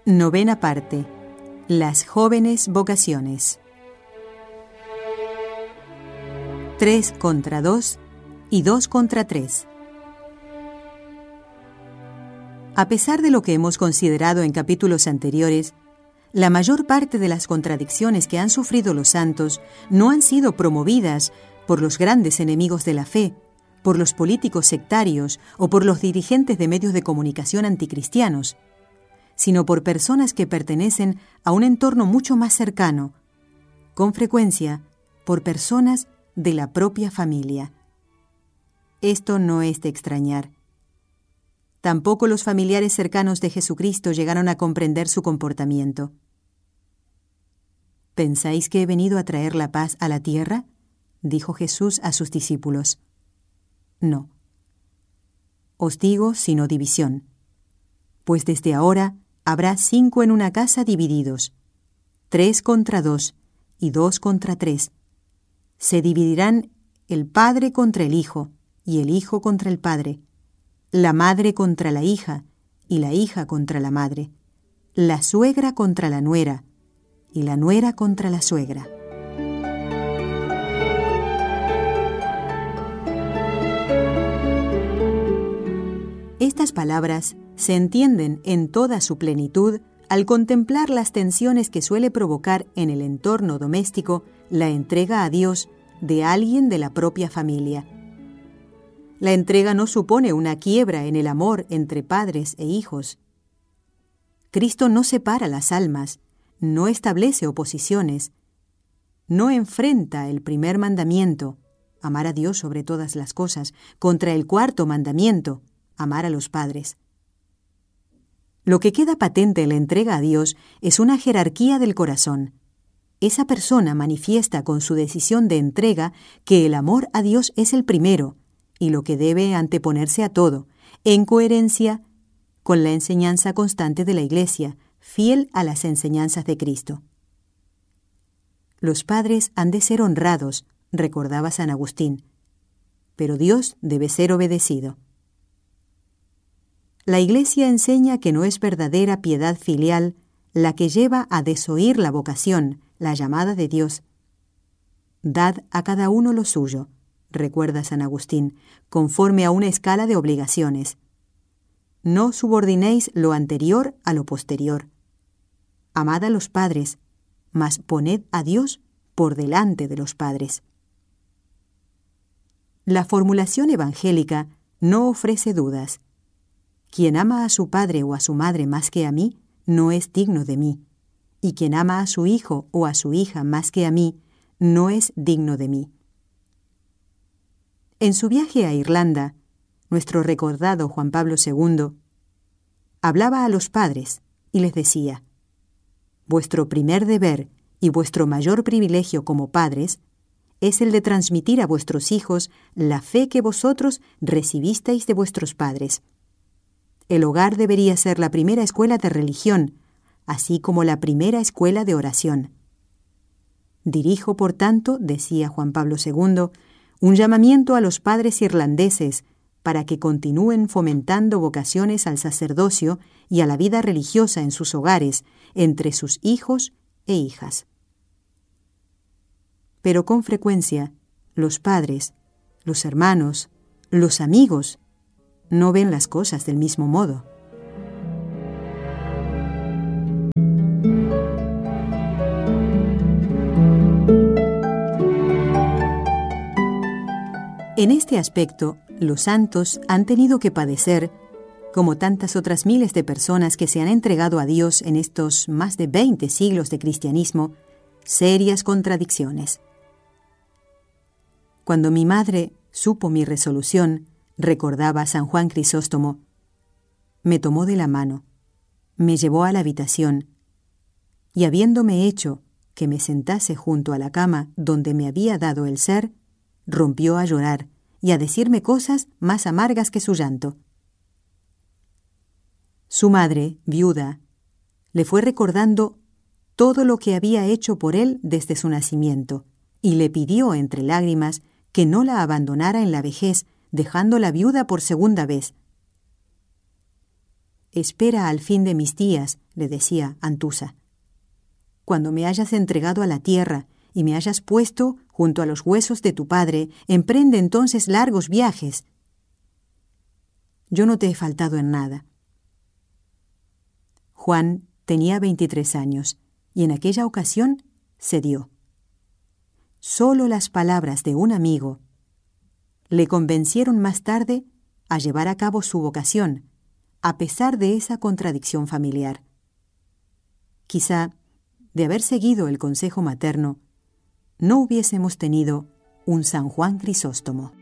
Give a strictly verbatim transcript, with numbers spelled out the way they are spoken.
Novena parte. Las jóvenes vocaciones. Tres contra dos y dos contra tres. A pesar de lo que hemos considerado en capítulos anteriores, la mayor parte de las contradicciones que han sufrido los santos no han sido promovidas por los grandes enemigos de la fe, por los políticos sectarios o por los dirigentes de medios de comunicación anticristianos, sino por personas que pertenecen a un entorno mucho más cercano, con frecuencia por personas de la propia familia. Esto no es de extrañar. Tampoco los familiares cercanos de Jesucristo llegaron a comprender su comportamiento. ¿Pensáis que he venido a traer la paz a la tierra?, dijo Jesús a sus discípulos. No. Os digo, sino división. Pues desde ahora habrá cinco en una casa divididos, tres contra dos y dos contra tres. Se dividirán el padre contra el hijo y el hijo contra el padre, la madre contra la hija y la hija contra la madre, la suegra contra la nuera y la nuera contra la suegra. Estas palabras se entienden en toda su plenitud al contemplar las tensiones que suele provocar en el entorno doméstico la entrega a Dios de alguien de la propia familia. La entrega no supone una quiebra en el amor entre padres e hijos. Cristo no separa las almas, no establece oposiciones, no enfrenta el primer mandamiento, amar a Dios sobre todas las cosas, contra el cuarto mandamiento, amar a los padres. Lo que queda patente en la entrega a Dios es una jerarquía del corazón. Esa persona manifiesta con su decisión de entrega que el amor a Dios es el primero y lo que debe anteponerse a todo, en coherencia con la enseñanza constante de la Iglesia, fiel a las enseñanzas de Cristo. Los padres han de ser honrados, recordaba San Agustín, pero Dios debe ser obedecido. La Iglesia enseña que no es verdadera piedad filial la que lleva a desoír la vocación, la llamada de Dios. Dad a cada uno lo suyo, recuerda San Agustín, conforme a una escala de obligaciones. No subordinéis lo anterior a lo posterior. Amad a los padres, mas poned a Dios por delante de los padres. La formulación evangélica no ofrece dudas. Quien ama a su padre o a su madre más que a mí, no es digno de mí, y quien ama a su hijo o a su hija más que a mí, no es digno de mí. En su viaje a Irlanda, nuestro recordado Juan Pablo segundo hablaba a los padres y les decía: vuestro primer deber y vuestro mayor privilegio como padres es el de transmitir a vuestros hijos la fe que vosotros recibisteis de vuestros padres. El hogar debería ser la primera escuela de religión, así como la primera escuela de oración. Dirijo, por tanto, decía Juan Pablo segundo, un llamamiento a los padres irlandeses para que continúen fomentando vocaciones al sacerdocio y a la vida religiosa en sus hogares, entre sus hijos e hijas. Pero con frecuencia, los padres, los hermanos, los amigos, no ven las cosas del mismo modo. En este aspecto, los santos han tenido que padecer, como tantas otras miles de personas que se han entregado a Dios en estos más de veinte siglos de cristianismo, serias contradicciones. Cuando mi madre supo mi resolución, recordaba San Juan Crisóstomo, me tomó de la mano, me llevó a la habitación, y habiéndome hecho que me sentase junto a la cama donde me había dado el ser, rompió a llorar y a decirme cosas más amargas que su llanto. Su madre, viuda, le fue recordando todo lo que había hecho por él desde su nacimiento, y le pidió entre lágrimas que no la abandonara en la vejez, dejándola viuda por segunda vez. Espera al fin de mis días, le decía Antusa. Cuando me hayas entregado a la tierra y me hayas puesto junto a los huesos de tu padre, emprende entonces largos viajes. Yo no te he faltado en nada. Juan tenía veintitrés años y en aquella ocasión cedió. Solo las palabras de un amigo le convencieron más tarde a llevar a cabo su vocación, a pesar de esa contradicción familiar. Quizá, de haber seguido el consejo materno, no hubiésemos tenido un San Juan Crisóstomo.